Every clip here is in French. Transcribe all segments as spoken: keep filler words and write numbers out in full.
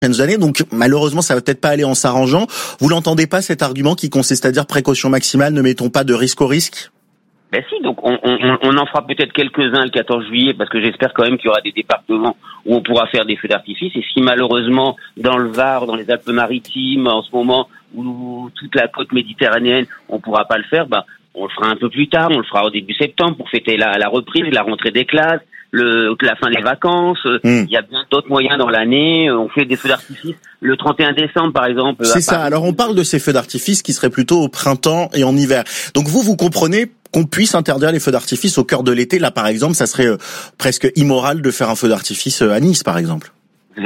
années, donc malheureusement ça va peut-être pas aller en s'arrangeant. Vous l'entendez pas, cet argument qui consiste à dire précaution maximale, ne mettons pas de risque au risque? Ben si, donc on, on, on en fera peut-être quelques-uns le quatorze juillet, parce que j'espère quand même qu'il y aura des départements où on pourra faire des feux d'artifice. Et si malheureusement dans le Var, dans les Alpes-Maritimes, en ce moment, où toute la côte méditerranéenne, on pourra pas le faire, ben on le fera un peu plus tard, on le fera au début septembre pour fêter la, la reprise, la rentrée des classes, le, la fin des vacances. Il mmh. y a bien d'autres moyens dans l'année. On fait des feux d'artifice le trente et un décembre, par exemple. C'est ça. Alors on parle de ces feux d'artifice qui seraient plutôt au printemps et en hiver. Donc vous, vous comprenez qu'on puisse interdire les feux d'artifice au cœur de l'été. Là, par exemple, ça serait euh, presque immoral de faire un feu d'artifice à Nice, par exemple. Vous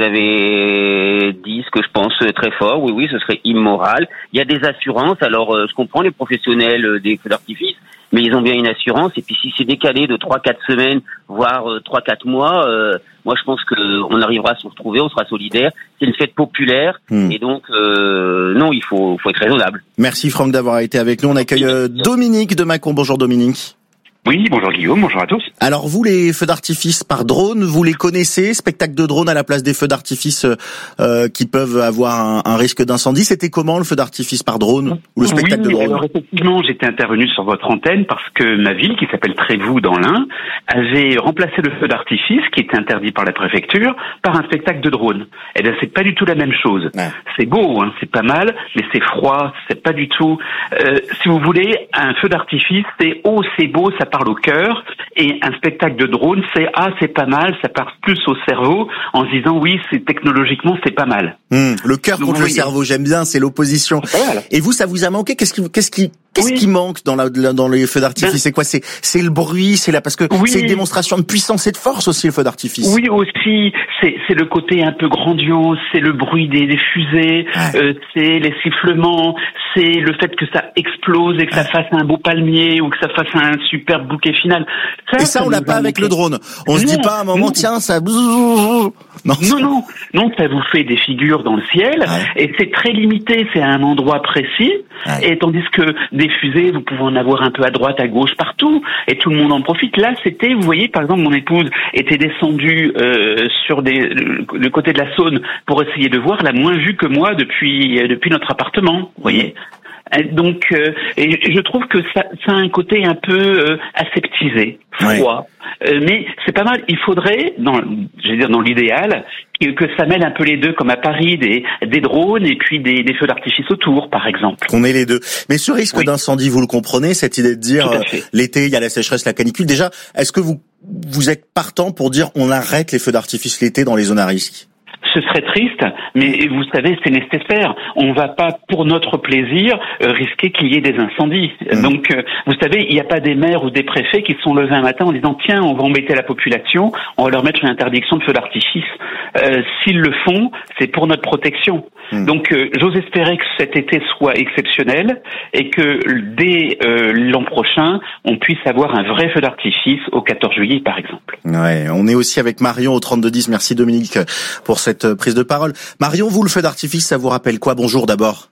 avez dit ce que je pense très fort. Oui, oui, ce serait immoral. Il y a des assurances. Alors, euh, je comprends les professionnels des feux d'artifice, mais ils ont bien une assurance. Et puis, si c'est décalé de trois, quatre semaines, voire euh, trois, quatre mois, euh, moi, je pense que on arrivera à se retrouver. On sera solidaire. C'est une fête populaire, mmh. et donc euh, non, il faut, faut être raisonnable. Merci Franck d'avoir été avec nous. On accueille euh, Dominique de Mâcon. Bonjour Dominique. Oui, bonjour Guillaume, bonjour à tous. Alors vous, les feux d'artifice par drone, vous les connaissez? Spectacle de drone à la place des feux d'artifice euh, qui peuvent avoir un, un risque d'incendie. C'était comment le feu d'artifice par drone ou le spectacle oui, de drone? Alors effectivement, j'étais intervenu sur votre antenne parce que ma ville, qui s'appelle Trévoux dans l'Ain, avait remplacé le feu d'artifice, qui était interdit par la préfecture, par un spectacle de drone. Eh bien, c'est pas du tout la même chose. Ouais. C'est beau, hein, c'est pas mal, mais c'est froid, c'est pas du tout... Euh, si vous voulez, un feu d'artifice, c'est « oh, c'est beau, ça parle au cœur », et un spectacle de drone, c'est « ah, c'est pas mal, ça parle plus au cerveau », en se disant « oui, c'est technologiquement, c'est pas mal ». Mmh, le cœur contre le cerveau, j'aime bien, c'est l'opposition. Et vous, ça vous a manqué? Qu'est-ce qui, qu'est-ce qui, qu'est-ce oui. qui manque dans la, dans les feux d'artifice? Ben, c'est quoi? C'est, c'est le bruit, c'est là, parce que oui. c'est une démonstration de puissance et de force aussi, le feu d'artifice. Oui, aussi, c'est, c'est le côté un peu grandiose, c'est le bruit des, des fusées, ouais. euh, c'est les sifflements, c'est le fait que ça explose et que ouais. ça fasse un beau palmier ou que ça fasse un superbe bouquet final. Ça, et ça, ça on l'a pas avec le drone. On non, se dit pas à un moment, non. tiens, ça... Non, non, non, non, ça vous fait des figures dans le ciel, ouais. et c'est très limité, c'est à un endroit précis, ouais. et tandis que des fusées, vous pouvez en avoir un peu à droite, à gauche, partout, et tout le monde en profite. Là, c'était, vous voyez, par exemple, mon épouse était descendue euh, sur des, le, le côté de la Saône pour essayer de voir, elle a moins vu que moi depuis, euh, depuis notre appartement, vous voyez. Donc, euh, et je trouve que ça, ça a un côté un peu euh, aseptisé, froid. Ouais. Euh, mais c'est pas mal. Il faudrait, dans, je veux dire, dans l'idéal, que, que ça mêle un peu les deux, comme à Paris, des, des drones et puis des, des feux d'artifice autour, par exemple. On est les deux. Mais ce risque oui. d'incendie, vous le comprenez, cette idée de dire euh, l'été, il y a la sécheresse, la canicule. Déjà, est-ce que vous vous êtes partant pour dire on arrête les feux d'artifice l'été dans les zones à risque? Ce serait triste, mais vous savez, c'est nécessaire. On va pas, pour notre plaisir, euh, risquer qu'il y ait des incendies. Mmh. Donc, euh, vous savez, il n'y a pas des maires ou des préfets qui se sont levés un matin en disant « Tiens, on va embêter la population, on va leur mettre une interdiction de feu d'artifice. Euh, » S'ils le font, c'est pour notre protection. Mmh. Donc, euh, j'ose espérer que cet été soit exceptionnel et que dès euh, l'an prochain, on puisse avoir un vrai feu d'artifice au quatorze juillet, par exemple. Ouais, on est aussi avec Marion au trente-deux dix. Merci Dominique pour cette prise de parole. Marion, vous, le feu d'artifice, ça vous rappelle quoi? Bonjour d'abord.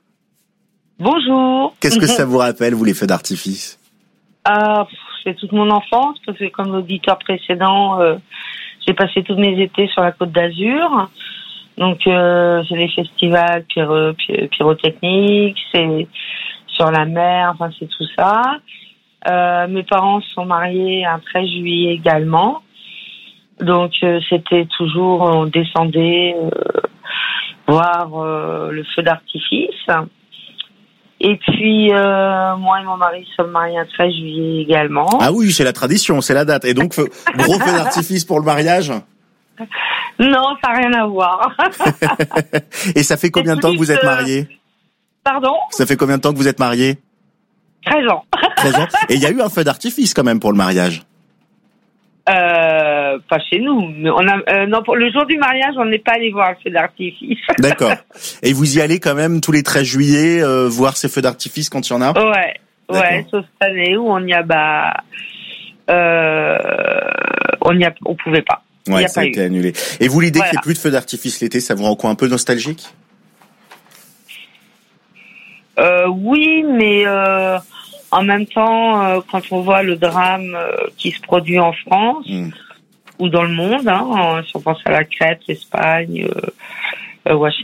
Bonjour. Qu'est-ce que ça vous rappelle, vous, les feux d'artifice? Ah, c'est toute mon enfance, parce que comme l'auditeur précédent, euh, j'ai passé tous mes étés sur la Côte d'Azur. Donc, euh, c'est les festivals pyro, pyrotechniques, c'est sur la mer, enfin, c'est tout ça. Euh, mes parents sont mariés un treize juillet également. Donc, euh, c'était toujours, on descendait euh, voir euh, le feu d'artifice. Et puis, euh, moi et mon mari sommes mariés un treize juillet également. Ah oui, c'est la tradition, c'est la date. Et donc, gros feu d'artifice pour le mariage? Non, ça n'a rien à voir. Et ça fait combien de temps que vous êtes mariés? Pardon? Ça fait combien de temps que vous êtes mariés? treize ans. treize ans. Et il y a eu un feu d'artifice quand même pour le mariage? Euh, pas chez nous, mais on a, euh, non, pour le jour du mariage, on n'est pas allé voir le feu d'artifice. D'accord. Et vous y allez quand même tous les treize juillet, euh, voir ces feux d'artifice quand il y en a? Ouais, ouais, sauf cette année où on y a, bah, euh, on y a, on pouvait pas. Ouais, ça a été annulé. Et vous, l'idée voilà. qu'il n'y ait plus de feux d'artifice l'été, ça vous rend quoi, un peu nostalgique? Euh, oui, mais, euh, en même temps, euh, quand on voit le drame euh, qui se produit en France mmh. ou dans le monde, hein, si on pense à la Crète, l'Espagne, euh, Washington.